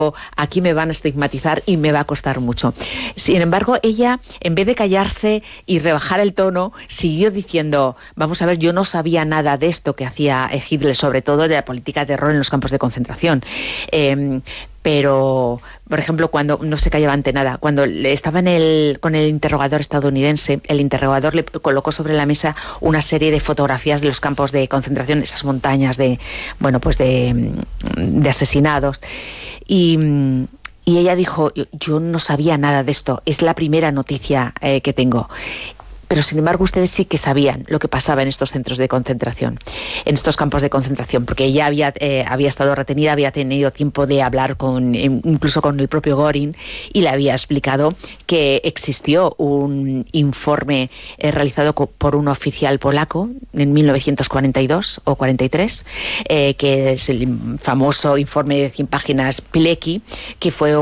aquí me van a estigmatizar y me va a costar mucho. Sin embargo, ella, en vez de callarse y rebajar el tono, siguió diciendo, vamos a ver, yo no sabía nada de esto que hacía Hitler, sobre todo de la política de terror en los campos de concentración. Pero, por ejemplo, cuando no se callaba ante nada, cuando estaba con el interrogador estadounidense, el interrogador le colocó sobre la mesa una serie de fotografías de los campos de concentración, esas montañas de asesinados. Y ella dijo, yo no sabía nada de esto, es la primera noticia que tengo. Pero, sin embargo, ustedes sí que sabían lo que pasaba en estos centros de concentración, en estos campos de concentración, porque ella había estado retenida, había tenido tiempo de hablar incluso con el propio Göring, y le había explicado que existió un informe realizado por un oficial polaco en 1942 o 43, que es el famoso informe de 100 páginas Pilecki, que fue